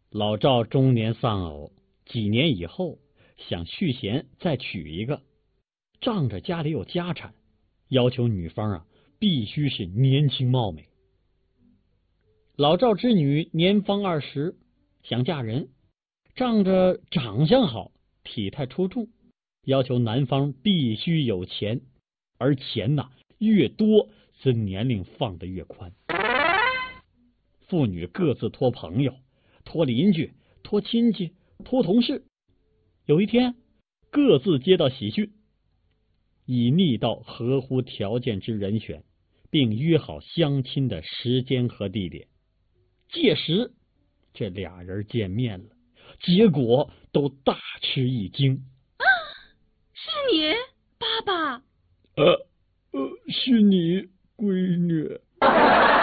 老赵中年丧偶，几年以后想续弦再娶一个，仗着家里有家产，要求女方必须是年轻貌美。老赵之女年方20，想嫁人，仗着长相好，体态出众，要求男方必须有钱，而钱越多，则年龄放得越宽。父女各自托朋友、托邻居、托亲戚、托同事。有一天，各自接到喜讯，已觅到合乎条件之人选，并约好相亲的时间和地点。届时，这俩人见面了，结果都大吃一惊。 是你，爸爸？ 是你，闺女。